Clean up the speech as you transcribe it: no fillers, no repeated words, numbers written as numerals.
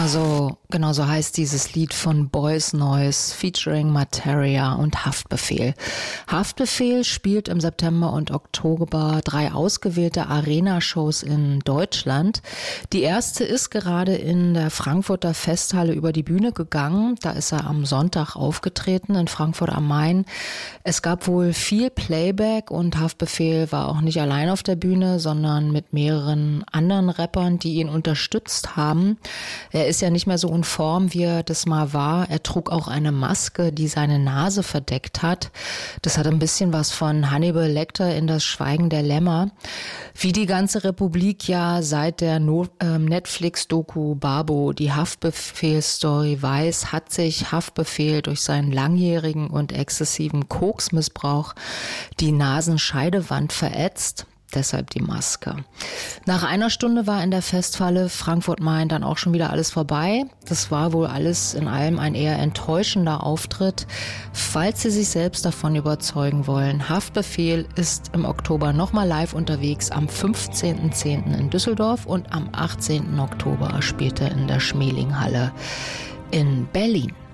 Genau so heißt dieses Lied von Boys Noize featuring Materia und Haftbefehl. Haftbefehl spielt im September und Oktober 3 ausgewählte Arena-Shows in Deutschland. Die erste ist gerade in der Frankfurter Festhalle über die Bühne gegangen. Da ist er am Sonntag aufgetreten in Frankfurt am Main. Es gab wohl viel Playback und Haftbefehl war auch nicht allein auf der Bühne, sondern mit mehreren anderen Rappern, die ihn unterstützt haben. Er ist ja nicht mehr so in Form, wie er das mal war. Er trug auch eine Maske, die seine Nase verdeckt hat. Das hat ein bisschen was von Hannibal Lecter in Das Schweigen der Lämmer. Wie die ganze Republik ja seit der Netflix-Doku Babo die Haftbefehl-Story weiß, hat sich Haftbefehl durch seinen langjährigen und exzessiven Koksmissbrauch die Nasenscheidewand verätzt. Deshalb die Maske. Nach einer Stunde war in der Festhalle Frankfurt-Main dann auch schon wieder alles vorbei. Das war wohl alles in allem ein eher enttäuschender Auftritt. Falls Sie sich selbst davon überzeugen wollen, Haftbefehl ist im Oktober nochmal live unterwegs am 15.10. in Düsseldorf und am 18. Oktober spielt er in der Schmelinghalle in Berlin.